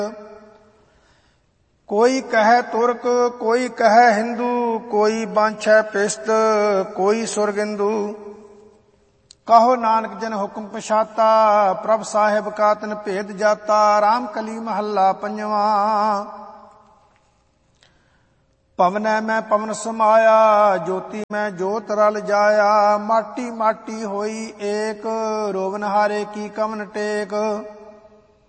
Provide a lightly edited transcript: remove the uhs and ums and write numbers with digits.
ਕੋਈ ਕਹੈ ਤੁਰਕ ਕੋਈ ਕਹੈ ਹਿੰਦੂ, ਕੋਈ ਬਾਂਛੈ ਪਿਸਤ ਕੋਈ ਸੁਰਗਿੰਦੂ। ਕਹੋ ਨਾਨਕ ਜਨ ਹੁਕਮ ਪਛਾਤਾ, ਪ੍ਰਭ ਸਾਹਿਬ ਕਾ ਤਿਨ ਭੇਦ ਜਾਤਾ। ਰਾਮ ਕਲੀ ਮਹੱਲਾ ਪੰਜਵਾਂ। ਪਵਨੈ ਮੈਂ ਪਵਨ ਸਮਾਇਆ, ਜੋਤੀ ਮੈਂ ਜੋਤ ਰਲ ਜਾਇਆ। ਮਾਟੀ ਮਾਟੀ ਹੋਈ ਏਕ, ਰੋਵਨ ਹਾਰੇ ਕੀ ਕਵਨ ਟੇਕ।